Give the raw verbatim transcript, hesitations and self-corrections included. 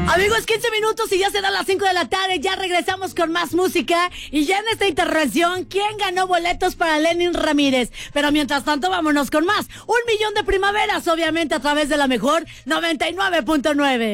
Amigos, quince minutos y ya se dan las cinco de la tarde. Ya regresamos con más música. Y ya en esta intervención, ¿quién ganó boletos para Lenin Ramírez? Pero mientras tanto, vámonos con más. Un millón de primaveras, obviamente, a través de la mejor noventa y nueve punto nueve.